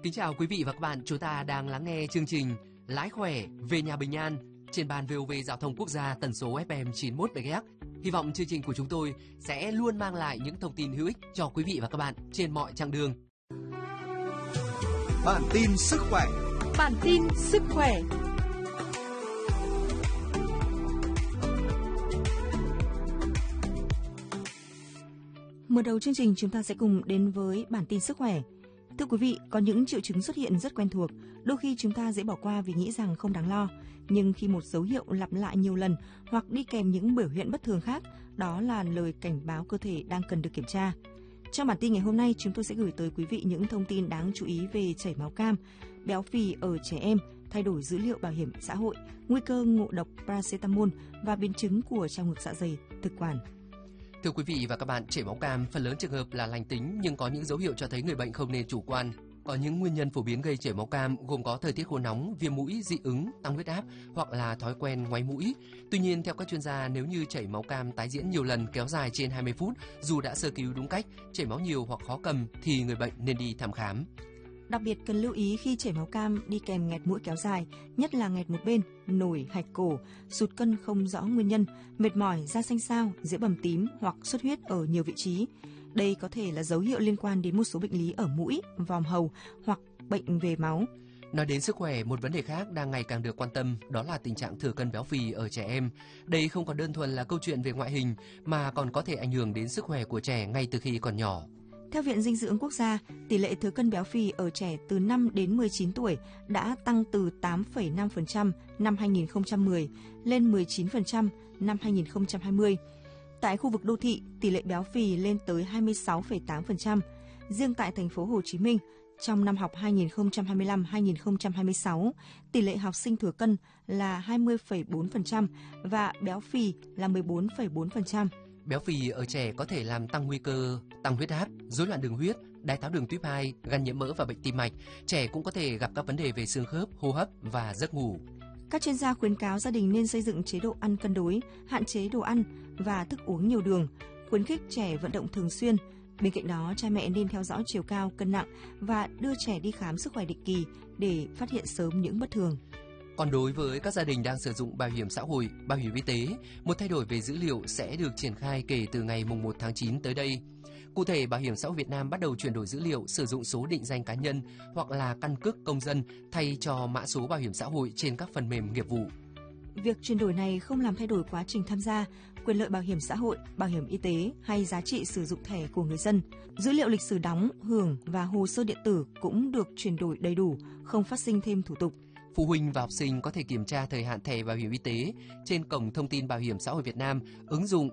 Kính chào quý vị và các bạn, chúng ta đang lắng nghe chương trình Lái khỏe về nhà bình an trên ban VOV Giao thông Quốc gia tần số FM 91 MHz. Hy vọng chương trình của chúng tôi sẽ luôn mang lại những thông tin hữu ích cho quý vị và các bạn trên mọi chặng đường. Bản tin sức khỏe. Bản tin sức khỏe. Mở đầu chương trình chúng ta sẽ cùng đến với bản tin sức khỏe. Thưa quý vị, có những triệu chứng xuất hiện rất quen thuộc, đôi khi chúng ta dễ bỏ qua vì nghĩ rằng không đáng lo. Nhưng khi một dấu hiệu lặp lại nhiều lần hoặc đi kèm những biểu hiện bất thường khác, đó là lời cảnh báo cơ thể đang cần được kiểm tra. Trong bản tin ngày hôm nay, chúng tôi sẽ gửi tới quý vị những thông tin đáng chú ý về chảy máu cam, béo phì ở trẻ em, thay đổi dữ liệu bảo hiểm xã hội, nguy cơ ngộ độc paracetamol và biến chứng của trào ngược dạ dày, thực quản. Thưa quý vị và các bạn, chảy máu cam phần lớn trường hợp là lành tính nhưng có những dấu hiệu cho thấy người bệnh không nên chủ quan. Có những nguyên nhân phổ biến gây chảy máu cam gồm có thời tiết khô nóng, viêm mũi, dị ứng, tăng huyết áp hoặc là thói quen ngoáy mũi. Tuy nhiên, theo các chuyên gia, nếu như chảy máu cam tái diễn nhiều lần kéo dài trên 20 phút, dù đã sơ cứu đúng cách, chảy máu nhiều hoặc khó cầm thì người bệnh nên đi thăm khám. Đặc biệt cần lưu ý khi chảy máu cam đi kèm nghẹt mũi kéo dài, nhất là nghẹt một bên, nổi, hạch cổ, sụt cân không rõ nguyên nhân, mệt mỏi, da xanh xao, dễ bầm tím hoặc xuất huyết ở nhiều vị trí. Đây có thể là dấu hiệu liên quan đến một số bệnh lý ở mũi, vòm hầu hoặc bệnh về máu. Nói đến sức khỏe, một vấn đề khác đang ngày càng được quan tâm đó là tình trạng thừa cân béo phì ở trẻ em. Đây không còn đơn thuần là câu chuyện về ngoại hình mà còn có thể ảnh hưởng đến sức khỏe của trẻ ngay từ khi còn nhỏ. Theo Viện Dinh dưỡng Quốc gia, tỷ lệ thừa cân béo phì ở trẻ từ 5 đến 19 tuổi đã tăng từ 8,5% năm 2010 lên 19% năm 2020. Tại khu vực đô thị, tỷ lệ béo phì lên tới 26,8%. Riêng tại thành phố Hồ Chí Minh, trong năm học 2025-2026, tỷ lệ học sinh thừa cân là 20,4% và béo phì là 14,4%. Béo phì ở trẻ có thể làm tăng nguy cơ tăng huyết áp, rối loạn đường huyết, đái tháo đường type 2, gan nhiễm mỡ và bệnh tim mạch. Trẻ cũng có thể gặp các vấn đề về xương khớp, hô hấp và giấc ngủ. Các chuyên gia khuyến cáo gia đình nên xây dựng chế độ ăn cân đối, hạn chế đồ ăn và thức uống nhiều đường, khuyến khích trẻ vận động thường xuyên. Bên cạnh đó, cha mẹ nên theo dõi chiều cao, cân nặng và đưa trẻ đi khám sức khỏe định kỳ để phát hiện sớm những bất thường. Còn đối với các gia đình đang sử dụng bảo hiểm xã hội, bảo hiểm y tế, một thay đổi về dữ liệu sẽ được triển khai kể từ ngày 1 tháng 9 tới đây. Cụ thể, Bảo hiểm xã hội Việt Nam bắt đầu chuyển đổi dữ liệu sử dụng số định danh cá nhân hoặc là căn cước công dân thay cho mã số bảo hiểm xã hội trên các phần mềm nghiệp vụ. Việc chuyển đổi này không làm thay đổi quá trình tham gia, quyền lợi bảo hiểm xã hội, bảo hiểm y tế hay giá trị sử dụng thẻ của người dân. Dữ liệu lịch sử đóng, hưởng và hồ sơ điện tử cũng được chuyển đổi đầy đủ, không phát sinh thêm thủ tục. Phụ huynh và học sinh có thể kiểm tra thời hạn thẻ bảo hiểm y tế trên cổng thông tin Bảo hiểm xã hội Việt Nam, ứng dụng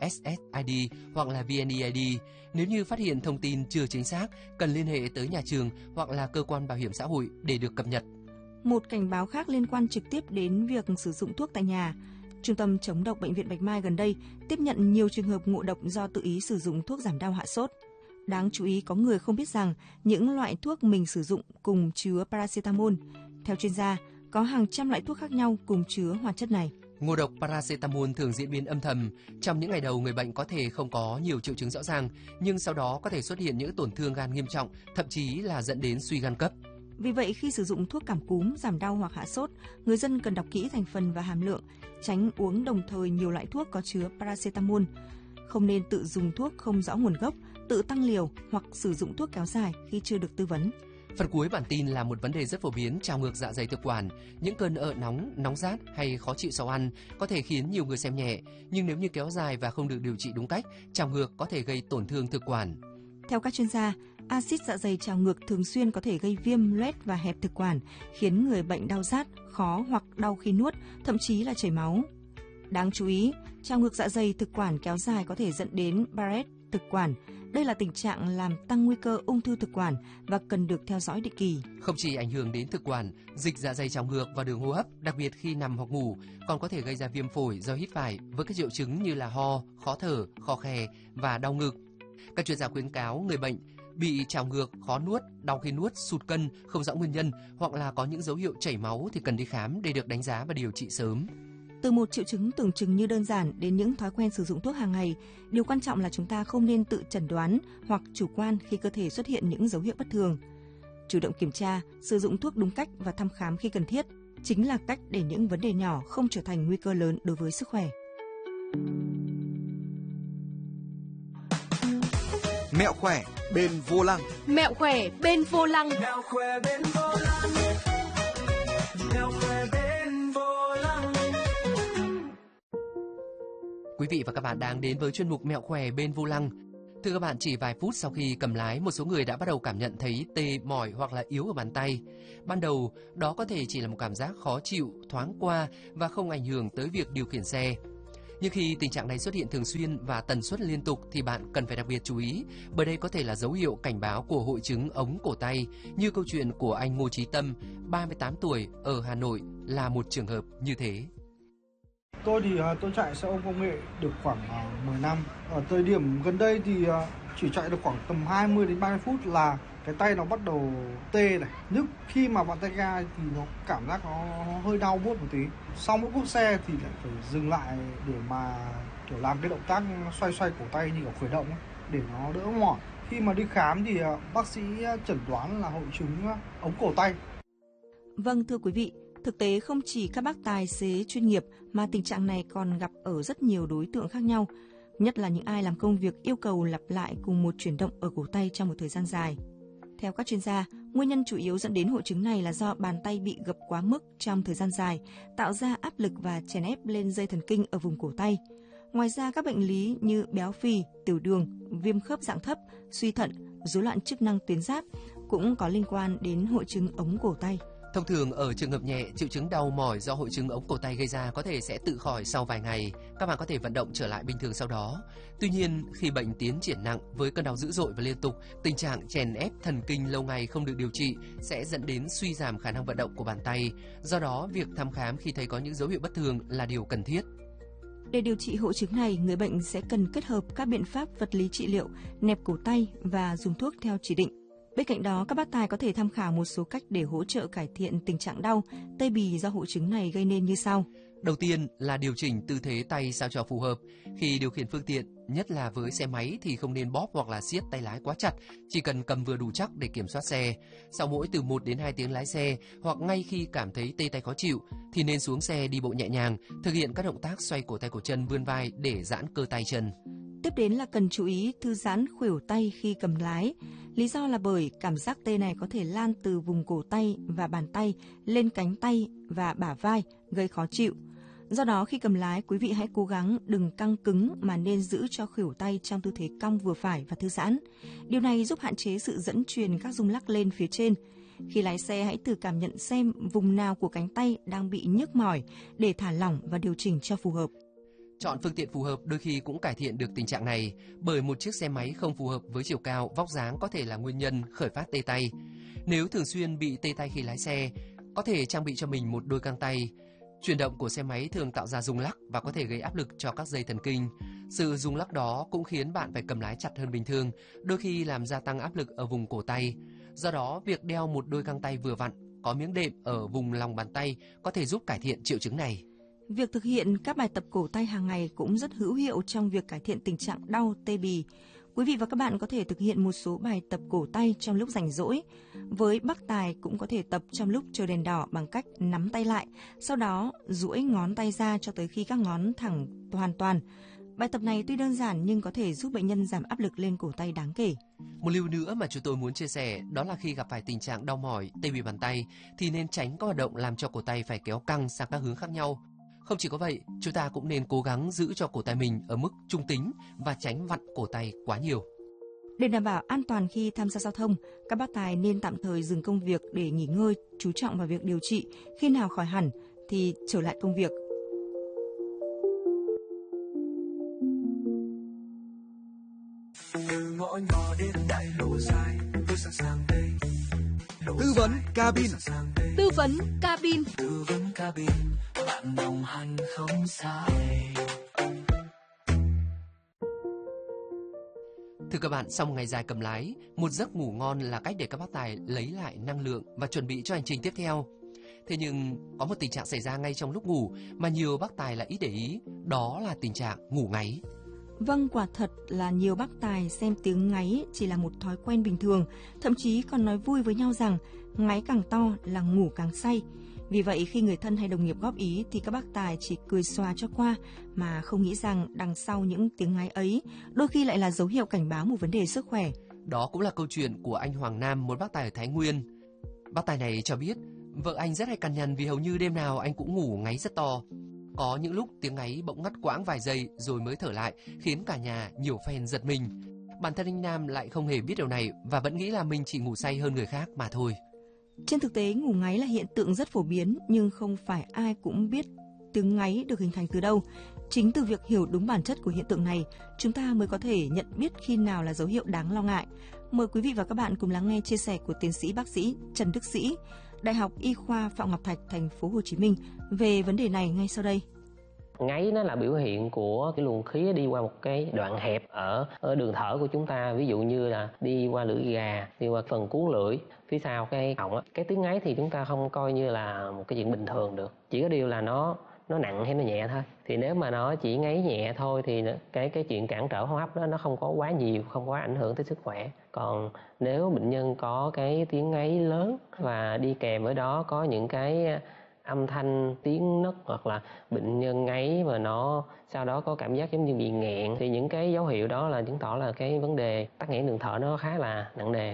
VSSID hoặc là VNeID. Nếu như phát hiện thông tin chưa chính xác, cần liên hệ tới nhà trường hoặc là cơ quan bảo hiểm xã hội để được cập nhật. Một cảnh báo khác liên quan trực tiếp đến việc sử dụng thuốc tại nhà. Trung tâm chống độc Bệnh viện Bạch Mai gần đây tiếp nhận nhiều trường hợp ngộ độc do tự ý sử dụng thuốc giảm đau hạ sốt. Đáng chú ý có người không biết rằng những loại thuốc mình sử dụng cùng chứa paracetamol. Theo chuyên gia, có hàng trăm loại thuốc khác nhau cùng chứa hoạt chất này. Ngộ độc paracetamol thường diễn biến âm thầm. Trong những ngày đầu, người bệnh có thể không có nhiều triệu chứng rõ ràng, nhưng sau đó có thể xuất hiện những tổn thương gan nghiêm trọng, thậm chí là dẫn đến suy gan cấp. Vì vậy, khi sử dụng thuốc cảm cúm, giảm đau hoặc hạ sốt, người dân cần đọc kỹ thành phần và hàm lượng, tránh uống đồng thời nhiều loại thuốc có chứa paracetamol. Không nên tự dùng thuốc không rõ nguồn gốc, tự tăng liều hoặc sử dụng thuốc kéo dài khi chưa được tư vấn. Phần cuối bản tin là một vấn đề rất phổ biến, trào ngược dạ dày thực quản. Những cơn ợ nóng, nóng rát hay khó chịu sau ăn có thể khiến nhiều người xem nhẹ, nhưng nếu như kéo dài và không được điều trị đúng cách, trào ngược có thể gây tổn thương thực quản. Theo các chuyên gia, axit dạ dày trào ngược thường xuyên có thể gây viêm, loét và hẹp thực quản, khiến người bệnh đau rát, khó hoặc đau khi nuốt, thậm chí là chảy máu. Đáng chú ý, trào ngược dạ dày thực quản kéo dài có thể dẫn đến Barrett thực quản. Đây là tình trạng làm tăng nguy cơ ung thư thực quản và cần được theo dõi định kỳ. Không chỉ ảnh hưởng đến thực quản, dịch dạ dày trào ngược và đường hô hấp, đặc biệt khi nằm hoặc ngủ, còn có thể gây ra viêm phổi do hít phải với các triệu chứng như là ho, khó thở, khò khè và đau ngực. Các chuyên gia khuyến cáo người bệnh bị trào ngược, khó nuốt, đau khi nuốt, sụt cân, không rõ nguyên nhân hoặc là có những dấu hiệu chảy máu thì cần đi khám để được đánh giá và điều trị sớm. Từ một triệu chứng tưởng chừng như đơn giản đến những thói quen sử dụng thuốc hàng ngày, điều quan trọng là chúng ta không nên tự chẩn đoán hoặc chủ quan khi cơ thể xuất hiện những dấu hiệu bất thường. chủ động kiểm tra, sử dụng thuốc đúng cách và thăm khám khi cần thiết chính là cách để những vấn đề nhỏ không trở thành nguy cơ lớn đối với sức khỏe. Mẹo khỏe bên vô lăng. Mẹo khỏe bên vô lăng. Mẹo khỏe bên vô lăng. Mẹo khỏe bên vô lăng. Quý vị và các bạn đang đến với chuyên mục Mẹo khỏe bên vô lăng. Thưa các bạn, chỉ vài phút sau khi cầm lái, một số người đã bắt đầu cảm nhận thấy tê, mỏi hoặc là yếu ở bàn tay. Ban đầu, đó có thể chỉ là một cảm giác khó chịu, thoáng qua và không ảnh hưởng tới việc điều khiển xe. Nhưng khi tình trạng này xuất hiện thường xuyên và tần suất liên tục thì bạn cần phải đặc biệt chú ý, bởi đây có thể là dấu hiệu cảnh báo của hội chứng ống cổ tay, như câu chuyện của anh Ngô Chí Tâm, 38 tuổi, ở Hà Nội là một trường hợp như thế. Tôi chạy xe ôm công nghệ được khoảng 10 năm. Ở thời điểm gần đây thì chỉ chạy được khoảng tầm 20 đến 30 phút là cái tay nó bắt đầu tê này, nhức. Khi mà bạn tay ga thì nó cảm giác nó hơi đau buốt một tí. Sau mỗi cuốc xe thì lại phải dừng lại để mà kiểu làm cái động tác xoay cổ tay như kiểu khởi động ấy, để nó đỡ mỏi. Khi mà đi khám thì bác sĩ chẩn đoán là hội chứng ống cổ tay. Vâng, thưa quý vị, thực tế không chỉ các bác tài xế chuyên nghiệp mà tình trạng này còn gặp ở rất nhiều đối tượng khác nhau, nhất là những ai làm công việc yêu cầu lặp lại cùng một chuyển động ở cổ tay trong một thời gian dài. Theo các chuyên gia, nguyên nhân chủ yếu dẫn đến hội chứng này là do bàn tay bị gập quá mức trong thời gian dài, tạo ra áp lực và chèn ép lên dây thần kinh ở vùng cổ tay. Ngoài ra, các bệnh lý như béo phì, tiểu đường, viêm khớp dạng thấp, suy thận, rối loạn chức năng tuyến giáp cũng có liên quan đến hội chứng ống cổ tay. Thông thường ở trường hợp nhẹ, triệu chứng đau mỏi do hội chứng ống cổ tay gây ra có thể sẽ tự khỏi sau vài ngày. Các bạn có thể vận động trở lại bình thường sau đó. Tuy nhiên, khi bệnh tiến triển nặng với cơn đau dữ dội và liên tục, tình trạng chèn ép thần kinh lâu ngày không được điều trị sẽ dẫn đến suy giảm khả năng vận động của bàn tay. Do đó, việc thăm khám khi thấy có những dấu hiệu bất thường là điều cần thiết. Để điều trị hội chứng này, người bệnh sẽ cần kết hợp các biện pháp vật lý trị liệu, nẹp cổ tay và dùng thuốc theo chỉ định. Bên cạnh đó, các bác tài có thể tham khảo một số cách để hỗ trợ cải thiện tình trạng đau, tê bì do hội chứng này gây nên như sau. Đầu tiên là điều chỉnh tư thế tay sao cho phù hợp. Khi điều khiển phương tiện, nhất là với xe máy thì không nên bóp hoặc là siết tay lái quá chặt, chỉ cần cầm vừa đủ chắc để kiểm soát xe. Sau mỗi từ 1 đến 2 tiếng lái xe hoặc ngay khi cảm thấy tê tay khó chịu thì nên xuống xe đi bộ nhẹ nhàng, thực hiện các động tác xoay cổ tay cổ chân, vươn vai để giãn cơ tay chân. Tiếp đến là cần chú ý thư giãn khuỷu tay khi cầm lái. Lý do là bởi cảm giác tê này có thể lan từ vùng cổ tay và bàn tay lên cánh tay và bả vai, gây khó chịu. Do đó, khi cầm lái, quý vị hãy cố gắng đừng căng cứng mà nên giữ cho khuỷu tay trong tư thế cong vừa phải và thư giãn. Điều này giúp hạn chế sự dẫn truyền các rung lắc lên phía trên. Khi lái xe, hãy thử cảm nhận xem vùng nào của cánh tay đang bị nhức mỏi để thả lỏng và điều chỉnh cho phù hợp. Chọn phương tiện phù hợp đôi khi cũng cải thiện được tình trạng này, bởi một chiếc xe máy không phù hợp với chiều cao, vóc dáng có thể là nguyên nhân khởi phát tê tay. Nếu thường xuyên bị tê tay khi lái xe, có thể trang bị cho mình một đôi găng tay. Chuyển động của xe máy thường tạo ra rung lắc và có thể gây áp lực cho các dây thần kinh. Sự rung lắc đó cũng khiến bạn phải cầm lái chặt hơn bình thường, đôi khi làm gia tăng áp lực ở vùng cổ tay. Do đó, việc đeo một đôi găng tay vừa vặn, có miếng đệm ở vùng lòng bàn tay có thể giúp cải thiện triệu chứng này. Việc thực hiện các bài tập cổ tay hàng ngày cũng rất hữu hiệu trong việc cải thiện tình trạng đau, tê bì. Quý vị và các bạn có thể thực hiện một số bài tập cổ tay trong lúc rảnh rỗi. Với bác tài cũng có thể tập trong lúc chờ đèn đỏ bằng cách nắm tay lại, sau đó duỗi ngón tay ra cho tới khi các ngón thẳng hoàn toàn. Bài tập này tuy đơn giản nhưng có thể giúp bệnh nhân giảm áp lực lên cổ tay đáng kể. Một lưu nữa mà chúng tôi muốn chia sẻ đó là khi gặp phải tình trạng đau mỏi, tê bì bàn tay thì nên tránh các hoạt động làm cho cổ tay phải kéo căng sang các hướng khác nhau. Không chỉ có vậy, chúng ta cũng nên cố gắng giữ cho cổ tay mình ở mức trung tính và tránh vặn cổ tay quá nhiều. Để đảm bảo an toàn khi tham gia giao thông, các bác tài nên tạm thời dừng công việc để nghỉ ngơi, chú trọng vào việc điều trị. Khi nào khỏi hẳn thì trở lại công việc. Từ ngõ nhỏ đến đại lộ dài, tôi sẵn sàng đây. Tư vấn cabin. Tư vấn cabin. Tư vấn cabin, bạn đồng hành không xa. Thưa các bạn, sau một ngày dài cầm lái, một giấc ngủ ngon là cách để các bác tài lấy lại năng lượng và chuẩn bị cho hành trình tiếp theo. Thế nhưng có một tình trạng xảy ra ngay trong lúc ngủ mà nhiều bác tài lại ít để ý, đó là tình trạng ngủ ngáy. Vâng, quả thật là nhiều bác tài xem tiếng ngáy chỉ là một thói quen bình thường, thậm chí còn nói vui với nhau rằng ngáy càng to là ngủ càng say. Vì vậy khi người thân hay đồng nghiệp góp ý thì các bác tài chỉ cười xòa cho qua mà không nghĩ rằng đằng sau những tiếng ngáy ấy đôi khi lại là dấu hiệu cảnh báo một vấn đề sức khỏe. Đó cũng là câu chuyện của anh Hoàng Nam, một bác tài ở Thái Nguyên. Bác tài này cho biết vợ anh rất hay cằn nhằn vì hầu như đêm nào anh cũng ngủ ngáy rất to. Có những lúc tiếng ngáy bỗng ngắt quãng vài giây rồi mới thở lại, khiến cả nhà nhiều phen giật mình. Bản thân anh Nam lại không hề biết điều này và vẫn nghĩ là mình chỉ ngủ say hơn người khác mà thôi. Trên thực tế, ngủ ngáy là hiện tượng rất phổ biến nhưng không phải ai cũng biết tiếng ngáy được hình thành từ đâu. Chính từ việc hiểu đúng bản chất của hiện tượng này, chúng ta mới có thể nhận biết khi nào là dấu hiệu đáng lo ngại. Mời quý vị và các bạn cùng lắng nghe chia sẻ của tiến sĩ bác sĩ Trần Đức Sĩ, Đại học Y khoa Phạm Ngọc Thạch, thành phố Hồ Chí Minh về vấn đề này ngay sau đây. Ngáy nó là biểu hiện của cái luồng khí đi qua một cái đoạn hẹp ở đường thở của chúng ta, ví dụ như là đi qua lưỡi gà, đi qua phần cuốn lưỡi phía sau cái họng á. Cái tiếng ngáy thì chúng ta không coi như là một cái chuyện bình thường được, chỉ có điều là nó nặng hay nó nhẹ thôi. Thì nếu mà nó chỉ ngáy nhẹ thôi thì cái chuyện cản trở hô hấp đó nó không có quá nhiều, không quá ảnh hưởng tới sức khỏe. Còn nếu bệnh nhân có cái tiếng ngáy lớn và đi kèm với đó có những cái âm thanh tiếng nấc hoặc là bệnh nhân ngáy mà nó sau đó có cảm giác giống như bị nghẹn, thì những cái dấu hiệu đó là chứng tỏ là cái vấn đề tắc nghẽn đường thở nó khá là nặng nề.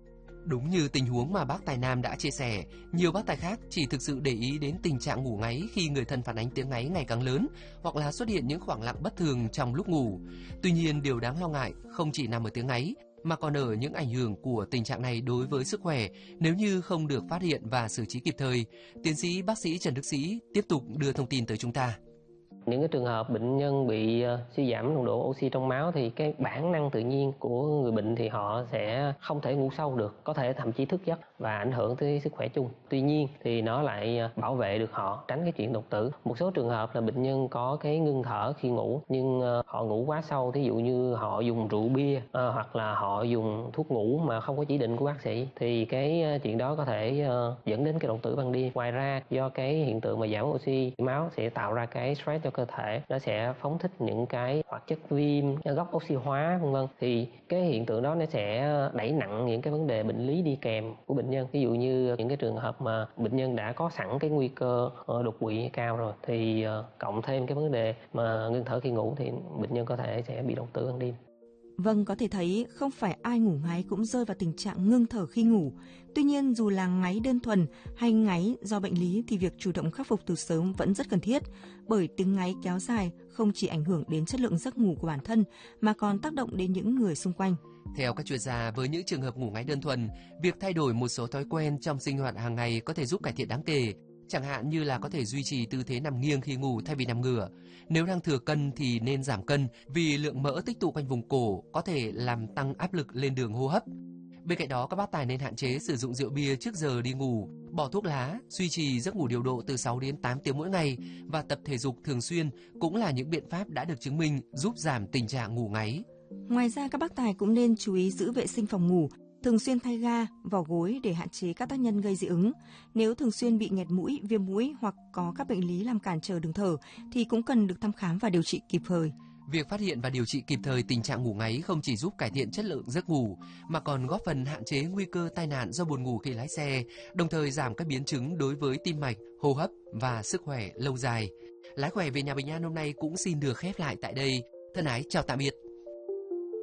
Đúng như tình huống mà bác tài Nam đã chia sẻ, nhiều bác tài khác chỉ thực sự để ý đến tình trạng ngủ ngáy khi người thân phản ánh tiếng ngáy ngày càng lớn hoặc là xuất hiện những khoảng lặng bất thường trong lúc ngủ. Tuy nhiên, điều đáng lo ngại không chỉ nằm ở tiếng ngáy mà còn ở những ảnh hưởng của tình trạng này đối với sức khỏe nếu như không được phát hiện và xử trí kịp thời. Tiến sĩ bác sĩ Trần Đức Sĩ tiếp tục đưa thông tin tới chúng ta. Những cái trường hợp bệnh nhân bị suy giảm nồng độ oxy trong máu thì cái bản năng tự nhiên của người bệnh thì họ sẽ không thể ngủ sâu được, có thể thậm chí thức giấc và ảnh hưởng tới sức khỏe chung. Tuy nhiên thì nó lại bảo vệ được họ tránh cái chuyện đột tử. Một số trường hợp là bệnh nhân có cái ngưng thở khi ngủ nhưng họ ngủ quá sâu, ví dụ như họ dùng rượu bia hoặc là họ dùng thuốc ngủ mà không có chỉ định của bác sĩ, thì cái chuyện đó có thể dẫn đến cái đột tử ban đêm. Ngoài ra do cái hiện tượng mà giảm oxy máu sẽ tạo ra cái stress cho cơ thể, nó sẽ phóng thích những cái hoạt chất viêm, gốc oxy hóa vân vân, thì cái hiện tượng đó nó sẽ đẩy nặng những cái vấn đề bệnh lý đi kèm của bệnh nhân. Ví dụ như những cái trường hợp mà bệnh nhân đã có sẵn cái nguy cơ đột quỵ cao rồi thì cộng thêm cái vấn đề mà ngưng thở khi ngủ thì bệnh nhân có thể sẽ bị đột tử ban đêm. Vâng, có thể thấy không phải ai ngủ ngáy cũng rơi vào tình trạng ngưng thở khi ngủ. Tuy nhiên, dù là ngáy đơn thuần hay ngáy do bệnh lý thì việc chủ động khắc phục từ sớm vẫn rất cần thiết, bởi tiếng ngáy kéo dài không chỉ ảnh hưởng đến chất lượng giấc ngủ của bản thân mà còn tác động đến những người xung quanh. Theo các chuyên gia, với những trường hợp ngủ ngáy đơn thuần, việc thay đổi một số thói quen trong sinh hoạt hàng ngày có thể giúp cải thiện đáng kể. Chẳng hạn như là có thể duy trì tư thế nằm nghiêng khi ngủ thay vì nằm ngửa. Nếu đang thừa cân thì nên giảm cân vì lượng mỡ tích tụ quanh vùng cổ có thể làm tăng áp lực lên đường hô hấp. Bên cạnh đó, các bác tài nên hạn chế sử dụng rượu bia trước giờ đi ngủ, bỏ thuốc lá, duy trì giấc ngủ điều độ từ 6 đến 8 tiếng mỗi ngày và tập thể dục thường xuyên cũng là những biện pháp đã được chứng minh giúp giảm tình trạng ngủ ngáy. Ngoài ra, các bác tài cũng nên chú ý giữ vệ sinh phòng ngủ, thường xuyên thay ga, vỏ gối để hạn chế các tác nhân gây dị ứng. Nếu thường xuyên bị nghẹt mũi, viêm mũi hoặc có các bệnh lý làm cản trở đường thở thì cũng cần được thăm khám và điều trị kịp thời. Việc phát hiện và điều trị kịp thời tình trạng ngủ ngáy không chỉ giúp cải thiện chất lượng giấc ngủ mà còn góp phần hạn chế nguy cơ tai nạn do buồn ngủ khi lái xe, đồng thời giảm các biến chứng đối với tim mạch, hô hấp và sức khỏe lâu dài. Lái khỏe về nhà bình an hôm nay cũng xin được khép lại tại đây. Thân ái chào tạm biệt.